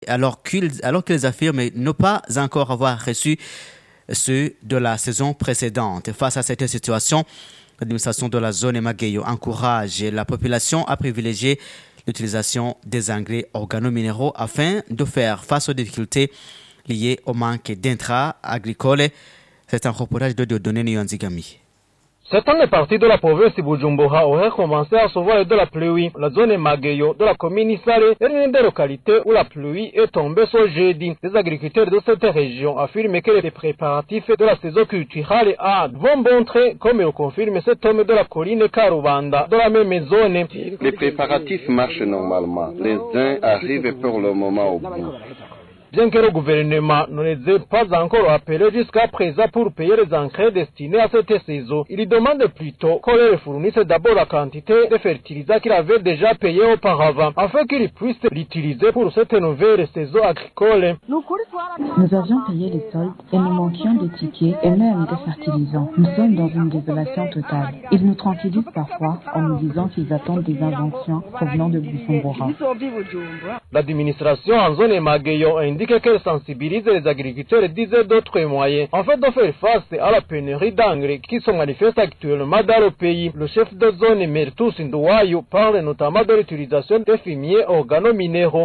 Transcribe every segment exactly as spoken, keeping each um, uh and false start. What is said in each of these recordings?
alors qu'ils, alors qu'ils affirment ne pas encore avoir reçu ceux de la saison précédente. Face à cette situation, l'administration de la zone Magueyo encourage la population à privilégier l'utilisation des engrais organominéraux afin de faire face aux difficultés liées au manque d'intrants agricoles. C'est un reportage de Dieudonné Niyonzigami. Certaines parties de la province de Bujumbura auraient commencé à recevoir de la pluie. La zone Magueyo de la commune Isare est l'une des localités où la pluie est tombée ce jeudi. Les agriculteurs de cette région affirment que les préparatifs de la saison culturelle A vont bon train, comme le confirme cet homme de la colline Karubanda, de la même zone. Les préparatifs marchent normalement. Les uns arrivent pour le moment au bout. Bien que le gouvernement ne les ait pas encore appelés jusqu'à présent pour payer les engrais destinés à cette saison, il demande plutôt qu'on leur fournisse d'abord la quantité de fertilisants qu'il avait déjà payé auparavant, afin qu'ils puissent l'utiliser pour cette nouvelle saison agricole. Nous avions payé les soldes et nous manquions de tickets et même de fertilisants. Nous sommes dans une désolation totale. Ils nous tranquillisent parfois en nous disant qu'ils attendent des inventions provenant de Bujumbura. L'administration en zone Magueyo indique qu'elle sensibilise les agriculteurs et disait d'autres moyens afin de faire face à la pénurie d'engrais qui se manifeste actuellement dans le pays. Le chef de zone Mertus Ndouayou parle notamment de l'utilisation des fumiers organominéraux.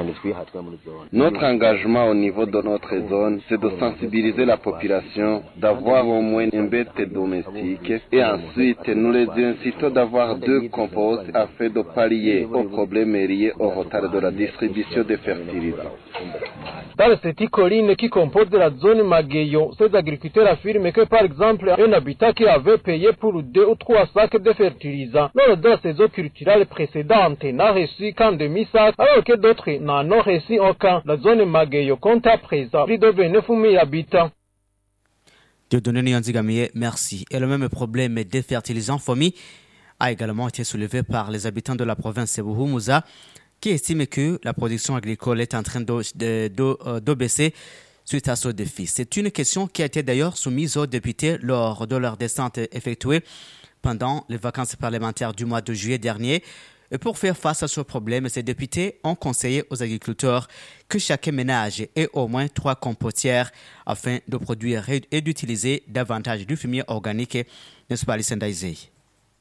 Notre engagement au niveau de notre zone, c'est de sensibiliser la population, d'avoir au moins une bête domestique et ensuite nous les incitons d'avoir deux composts afin de pallier aux problèmes liés au retard de la distribution des fertilisants. Dans cette colline qui compose la zone Magueyo, ces agriculteurs affirment que par exemple un habitat qui avait payé pour deux ou trois sacs de fertilisants lors de la saison culturelle précédente n'a reçu qu'un demi-sac, alors que d'autres n'en ont reçu aucun. La zone Magueyo compte à présent plus de vingt-neuf mille habitants. Dieudonné Niyonzigami, merci. Et le même problème des fertilisants fourmis a également été soulevé par les habitants de la province de Buhumuza, qui estime que la production agricole est en train de, de, de, de baisser suite à ce défi. C'est une question qui a été d'ailleurs soumise aux députés lors de leur descente effectuée pendant les vacances parlementaires du mois de juillet dernier. Et pour faire face à ce problème, ces députés ont conseillé aux agriculteurs que chaque ménage ait au moins trois compostières afin de produire et d'utiliser davantage du fumier organique, n'est-ce pas, Alice Ndaizei?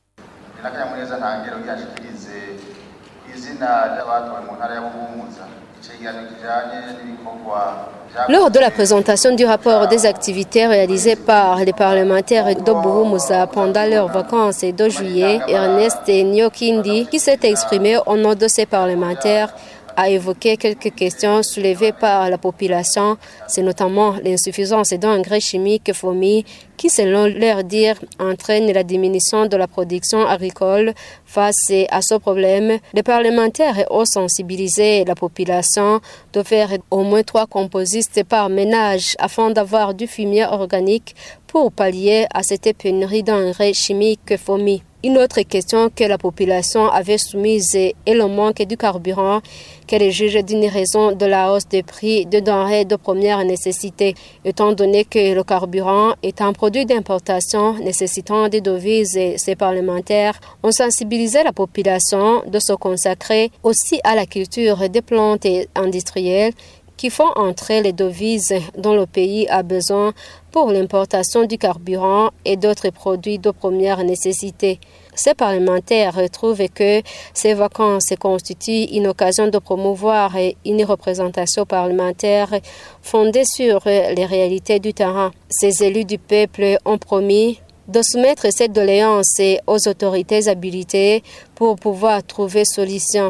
Lors de la présentation du rapport des activités réalisées par les parlementaires de Buhumuza pendant leurs vacances de juillet, Ernest Nyokindi, qui s'est exprimé au nom de ces parlementaires, a évoqué quelques questions soulevées par la population. C'est notamment l'insuffisance d'engrais chimiques fourmis qui, selon leur dire, entraîne la diminution de la production agricole. Face à ce problème, les parlementaires ont sensibilisé la population de faire au moins trois composistes par ménage afin d'avoir du fumier organique pour pallier à cette pénurie d'engrais chimiques fourmis. Une autre question que la population avait soumise est le manque du carburant, qu'elle juge d'une raison de la hausse des prix de denrées de première nécessité, étant donné que le carburant est un produit d'importation nécessitant des devises. Et ces parlementaires ont sensibilisé la population de se consacrer aussi à la culture des plantes industrielles qui font entrer les devises dont le pays a besoin pour l'importation du carburant et d'autres produits de première nécessité. Ces parlementaires trouvent que ces vacances constituent une occasion de promouvoir une représentation parlementaire fondée sur les réalités du terrain. Ces élus du peuple ont promis de soumettre cette doléance aux autorités habilitées pour pouvoir trouver solution.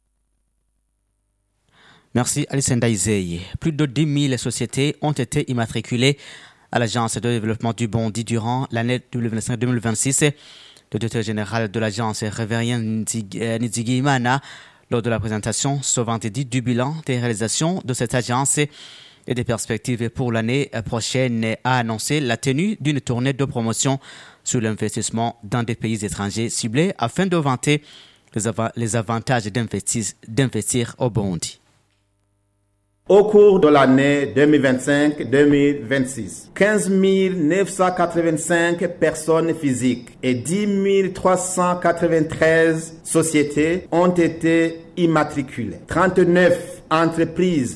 Merci Alice Ndaizei. Plus de dix mille sociétés ont été immatriculées à l'Agence de développement du Bondi durant l'année deux mille vingt-cinq deux mille vingt-six. Le directeur général de l'agence, Révérien Nzigi Imana, lors de la présentation ce vendredi du bilan des réalisations de cette agence et des perspectives pour l'année prochaine, a annoncé la tenue d'une tournée de promotion sur l'investissement dans des pays étrangers ciblés afin de vanter les, av- les avantages d'investir, d'investir au Burundi. Au cours de l'année deux mille vingt-cinq deux mille vingt-six, quinze mille neuf cent quatre-vingt-cinq personnes physiques et dix mille trois cent quatre-vingt-treize sociétés ont été immatriculées. trente-neuf entreprises